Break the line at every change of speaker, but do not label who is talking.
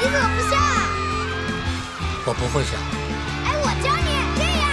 你怎么不笑啊？
我不会笑。
哎，我教你这样。